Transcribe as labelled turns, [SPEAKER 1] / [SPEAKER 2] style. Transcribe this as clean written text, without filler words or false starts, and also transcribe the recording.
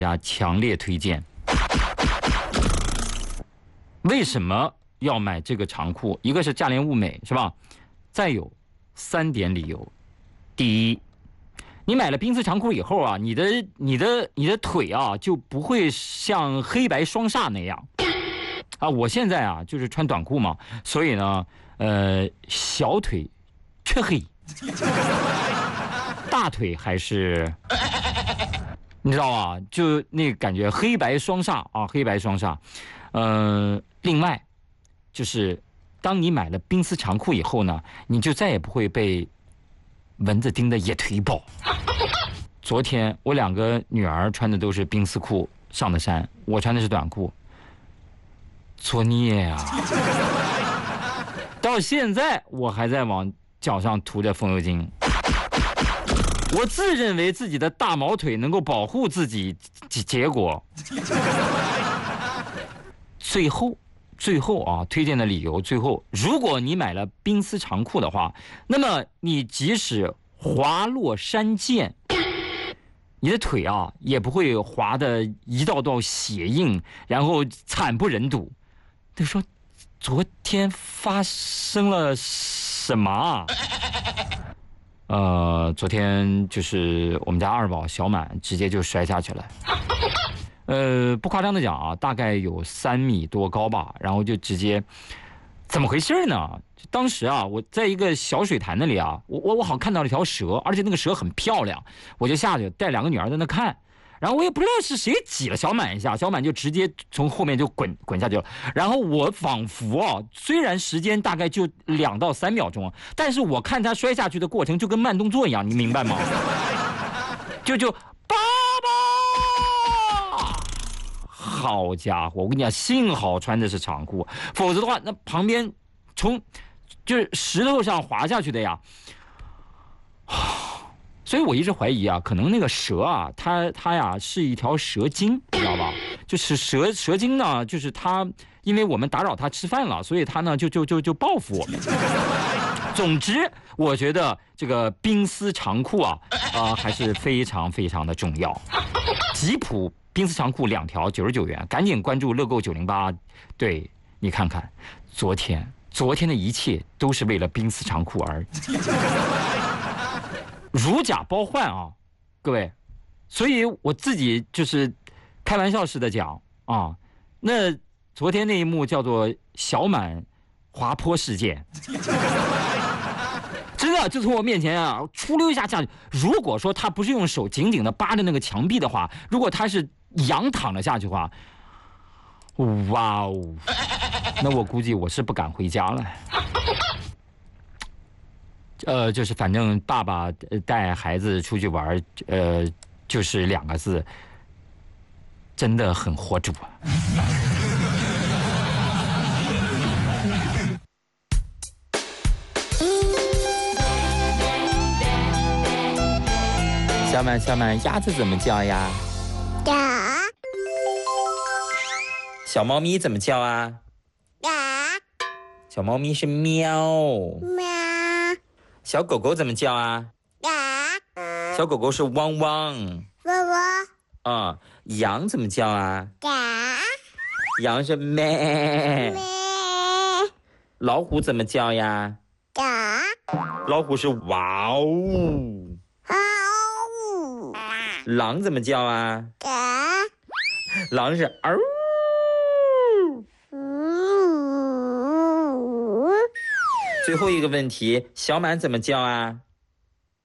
[SPEAKER 1] 大家强烈推荐。为什么要买这个长裤？一个是价廉物美，是吧？再有3点理由。第一，你买了冰丝长裤以后啊，你的腿啊就不会像黑白双煞那样啊。我现在啊就是穿短裤嘛，所以呢，小腿黢黑，大腿还是。你知道吧？就那个感觉黑白双煞啊，黑白双煞。另外就是当你买了冰丝长裤以后呢，你就再也不会被蚊子叮得野腿爆。昨天我2个女儿穿的都是冰丝裤上的山，我穿的是短裤，作孽啊！到现在我还在往脚上涂着风油精。我自认为自己的大毛腿能够保护自己，结果最后啊，推荐的理由，最后，如果你买了冰丝长裤的话，那么你即使滑落山涧，你的腿啊也不会滑的一道道血印，然后惨不忍睹。他说，昨天发生了什么啊？昨天就是我们家二宝小满直接就摔下去了。不夸张的讲啊，大概有3米多高吧，然后就直接，怎么回事呢？当时啊，我在一个小水潭那里啊，我好像看到了一条蛇，而且那个蛇很漂亮，我就下去带2个女儿在那看，然后我也不知道是谁挤了小满一下，小满就直接从后面就滚下去了。然后我仿佛啊，虽然时间大概就2到3秒钟，但是我看他摔下去的过程就跟慢动作一样，你明白吗？就爸爸，好家伙！我跟你讲，幸好穿的是长裤，否则的话，那旁边就是石头上滑下去的呀。所以我一直怀疑啊，可能那个蛇啊，它呀是一条蛇精，你知道吧？就是蛇精呢，就是它，因为我们打扰它吃饭了，所以它呢就报复我们。总之，我觉得这个冰丝长裤啊，还是非常非常的重要。吉普冰丝长裤2条99元，赶紧关注乐购908。对，你看看，昨天的一切都是为了冰丝长裤而如假包换啊，各位。所以我自己就是开玩笑似的讲啊，那昨天那一幕叫做小满滑坡事件。真的就从我面前啊，出溜一下下去。如果说他不是用手紧紧的扒着那个墙壁的话，如果他是仰躺了下去的话，哇哦，那我估计我是不敢回家了。就是反正爸爸带孩子出去玩，就是2个字，真的很活主啊。小满，鸭子怎么叫呀？
[SPEAKER 2] 呀。
[SPEAKER 1] 小猫咪怎么叫啊？
[SPEAKER 2] 呀。
[SPEAKER 1] 小猫咪是喵。
[SPEAKER 2] 喵。
[SPEAKER 1] 小狗狗怎么叫啊？
[SPEAKER 2] 呀。
[SPEAKER 1] 小狗狗是汪汪。
[SPEAKER 2] 汪汪。
[SPEAKER 1] 啊，羊怎么叫啊？
[SPEAKER 2] 呀。
[SPEAKER 1] 羊是咩。
[SPEAKER 2] 咩。
[SPEAKER 1] 老虎怎么叫呀？
[SPEAKER 2] 呀。
[SPEAKER 1] 老虎是哇哦。狼怎么叫啊？狼是嗷。最后一个问题，小满怎么叫啊？